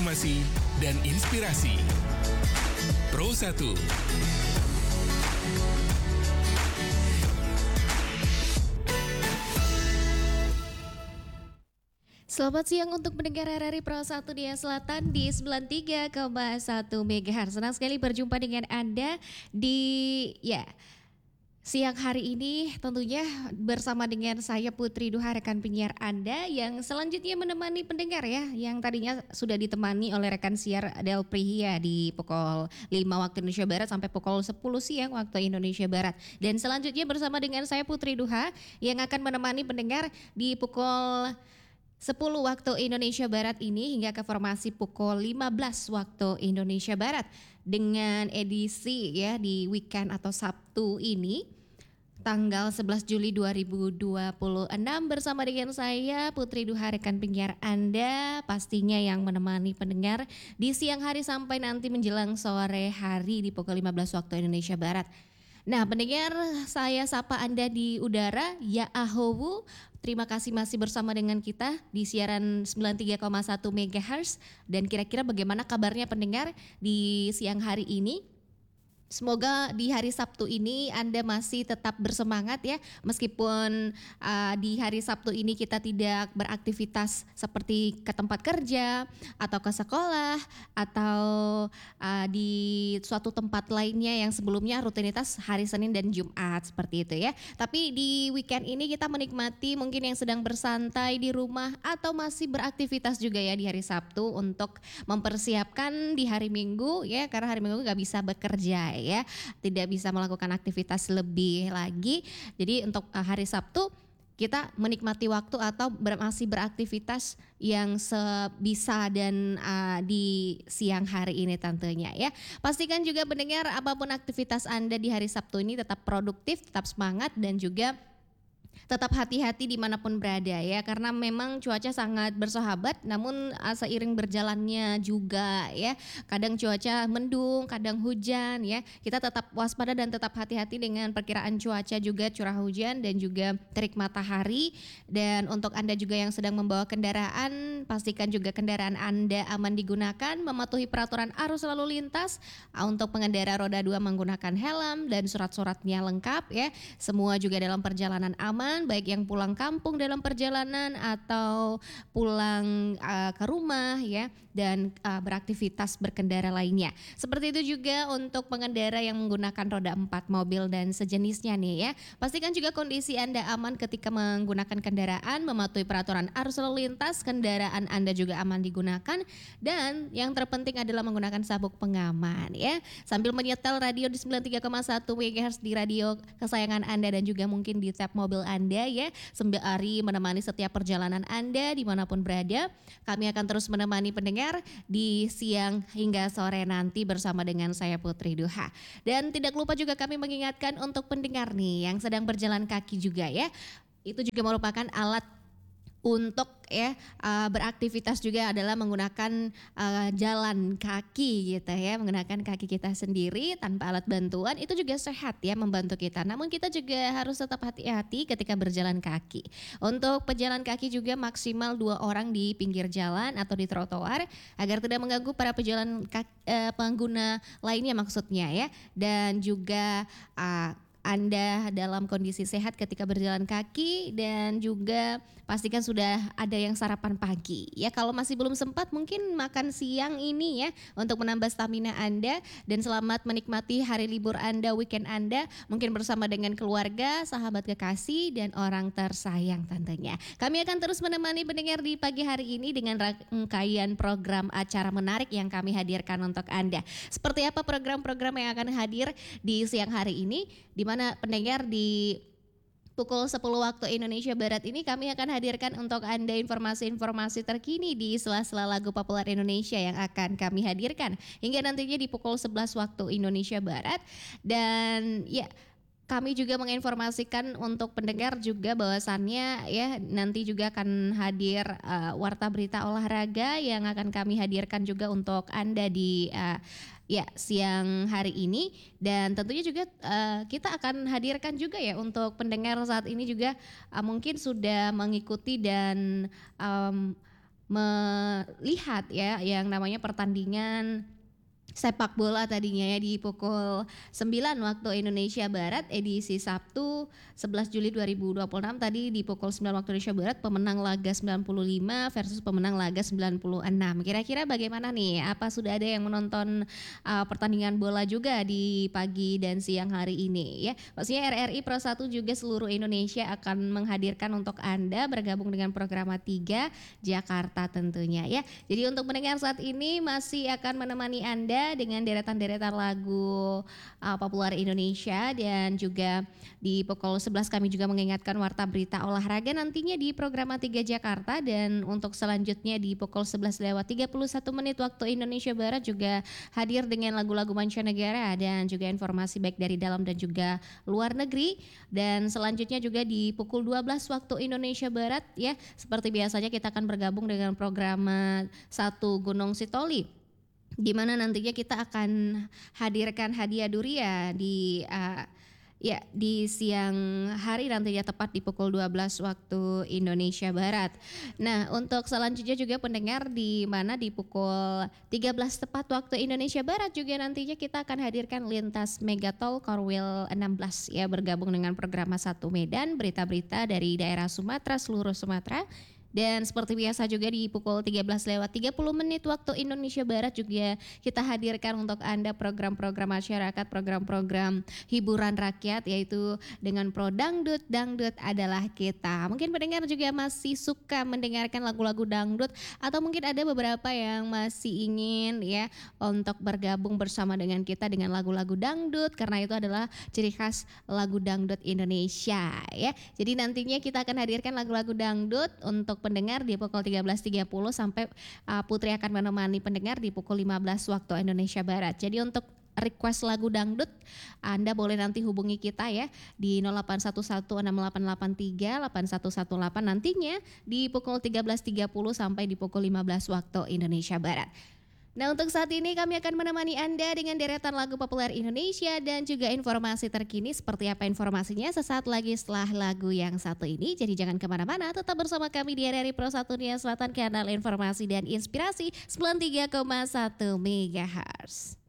informasi dan inspirasi. Pro 1. Selamat siang untuk pendengar RRI Pro 1 Dia Selatan di 93,1 MHz. Senang sekali berjumpa dengan Anda di siang hari ini, tentunya bersama dengan saya Putri Duha, rekan penyiar Anda yang selanjutnya menemani pendengar ya, yang tadinya sudah ditemani oleh rekan siar Del Prihia di pukul 5 waktu Indonesia Barat sampai pukul 10 siang waktu Indonesia Barat. Dan selanjutnya bersama dengan saya Putri Duha yang akan menemani pendengar di pukul 10 waktu Indonesia Barat ini hingga ke formasi pukul 15 waktu Indonesia Barat dengan edisi ya di weekend atau Sabtu ini tanggal 11 Juli 2026 bersama dengan saya Putri Duha, rekan penyiar Anda pastinya yang menemani pendengar di siang hari sampai nanti menjelang sore hari di pukul 15 waktu Indonesia Barat. Nah, pendengar, saya sapa Anda di udara, ya ahowu. Terima kasih masih bersama dengan kita di siaran 93,1 MHz. Dan kira-kira bagaimana kabarnya pendengar di siang hari ini? Semoga di hari Sabtu ini Anda masih tetap bersemangat ya, meskipun di hari Sabtu ini kita tidak beraktivitas seperti ke tempat kerja atau ke sekolah atau di suatu tempat lainnya yang sebelumnya rutinitas hari Senin dan Jumat seperti itu ya. Tapi di weekend ini kita menikmati mungkin yang sedang bersantai di rumah atau masih beraktivitas juga ya di hari Sabtu untuk mempersiapkan di hari Minggu ya, karena hari Minggu nggak bisa bekerja ya, tidak bisa melakukan aktivitas lebih lagi. Jadi untuk hari Sabtu kita menikmati waktu atau masih beraktivitas yang sebisa dan di siang hari ini tentunya ya. Pastikan juga pendengar apapun aktivitas Anda di hari Sabtu ini tetap produktif, tetap semangat dan juga tetap hati-hati dimanapun berada ya, karena memang cuaca sangat bersahabat, namun seiring berjalannya juga ya, kadang cuaca mendung, kadang hujan ya, kita tetap waspada dan tetap hati-hati dengan perkiraan cuaca juga, curah hujan dan juga terik matahari. Dan untuk Anda juga yang sedang membawa kendaraan, pastikan juga kendaraan Anda aman digunakan, mematuhi peraturan arus lalu lintas. Untuk pengendara roda 2 menggunakan helm dan surat-suratnya lengkap ya, semua juga dalam perjalanan aman, baik yang pulang kampung dalam perjalanan atau pulang ke rumah ya, dan beraktivitas berkendara lainnya. Seperti itu juga untuk pengendara yang menggunakan roda 4 mobil dan sejenisnya nih ya. Pastikan juga kondisi Anda aman ketika menggunakan kendaraan, mematuhi peraturan arus lalu lintas, kendaraan Anda juga aman digunakan, dan yang terpenting adalah menggunakan sabuk pengaman ya. Sambil menyetel radio di 93,1 MHz di radio kesayangan Anda dan juga mungkin di tab mobil Anda ya, sembari menemani setiap perjalanan Anda dimanapun berada. Kami akan terus menemani pendengar di siang hingga sore nanti bersama dengan saya Putri Duha. Dan tidak lupa juga kami mengingatkan untuk pendengar nih yang sedang berjalan kaki juga ya, itu juga merupakan alat untuk beraktivitas juga adalah menggunakan jalan kaki gitu ya, menggunakan kaki kita sendiri tanpa alat bantuan, itu juga sehat ya, membantu kita. Namun kita juga harus tetap hati-hati ketika berjalan kaki. Untuk pejalan kaki juga maksimal 2 orang di pinggir jalan atau di trotoar agar tidak mengganggu para pejalan pengguna lainnya maksudnya ya. Dan juga Anda dalam kondisi sehat ketika berjalan kaki, dan juga pastikan sudah ada yang sarapan pagi ya. Kalau masih belum sempat mungkin makan siang ini ya, untuk menambah stamina Anda. Dan selamat menikmati hari libur Anda, weekend Anda, mungkin bersama dengan keluarga, sahabat kekasih dan orang tersayang tentunya. Kami akan terus menemani pendengar di pagi hari ini dengan rangkaian program acara menarik yang kami hadirkan untuk Anda. Seperti apa program-program yang akan hadir di siang hari ini, di mana pendengar di pukul 10 waktu Indonesia Barat ini kami akan hadirkan untuk Anda informasi-informasi terkini di sela-sela lagu populer Indonesia yang akan kami hadirkan hingga nantinya di pukul 11 waktu Indonesia Barat. Dan ya, kami juga menginformasikan untuk pendengar juga bahwasannya ya nanti juga akan hadir warta berita olahraga yang akan kami hadirkan juga untuk Anda di siang hari ini. Dan tentunya juga kita akan hadirkan juga ya untuk pendengar saat ini juga mungkin sudah mengikuti dan melihat ya yang namanya pertandingan sepak bola tadinya ya di pukul 9 waktu Indonesia Barat edisi Sabtu 11 Juli 2026 tadi di pukul 9 waktu Indonesia Barat pemenang laga 95 versus pemenang laga 96. Kira-kira bagaimana nih? Apa sudah ada yang menonton pertandingan bola juga di pagi dan siang hari ini ya? Maksudnya RRI Pro 1 juga seluruh Indonesia akan menghadirkan untuk Anda bergabung dengan program 3 Jakarta tentunya ya. Jadi untuk mendengar saat ini masih akan menemani Anda dengan deretan-deretan lagu populer Indonesia dan juga di pukul 11 kami juga mengingatkan warta berita olahraga nantinya di program 3 Jakarta dan untuk selanjutnya di pukul 11:31 menit waktu Indonesia Barat juga hadir dengan lagu-lagu mancanegara dan juga informasi baik dari dalam dan juga luar negeri dan selanjutnya juga di pukul 12 waktu Indonesia Barat ya seperti biasanya kita akan bergabung dengan program 1 Gunung Sitoli di mana nantinya kita akan hadirkan hadiah durian di di siang hari nantinya tepat di pukul 12 waktu Indonesia Barat. Nah, untuk selanjutnya juga pendengar di mana di pukul 13 tepat waktu Indonesia Barat juga nantinya kita akan hadirkan lintas Megatol Korwil 16 ya bergabung dengan program 1 Medan berita-berita dari daerah Sumatera seluruh Sumatera. Dan seperti biasa juga di pukul 13:30 waktu Indonesia Barat juga kita hadirkan untuk Anda program-program masyarakat, program-program hiburan rakyat yaitu dengan Pro Dangdut, Dangdut adalah kita. Mungkin pendengar juga masih suka mendengarkan lagu-lagu dangdut atau mungkin ada beberapa yang masih ingin ya untuk bergabung bersama dengan kita dengan lagu-lagu dangdut karena itu adalah ciri khas lagu dangdut Indonesia ya. Jadi nantinya kita akan hadirkan lagu-lagu dangdut untuk pendengar di pukul 13:30 sampai Putri akan menemani pendengar di pukul 15 waktu Indonesia Barat. Jadi untuk request lagu dangdut Anda boleh nanti hubungi kita ya di 081168838118 nantinya di pukul 13:30 sampai di pukul 15 waktu Indonesia Barat. Nah untuk saat ini kami akan menemani Anda dengan deretan lagu populer Indonesia dan juga informasi terkini seperti apa informasinya sesaat lagi setelah lagu yang satu ini. Jadi jangan kemana-mana, tetap bersama kami di RRI Pro 1 Dunia Selatan kanal informasi dan inspirasi 93,1 MHz.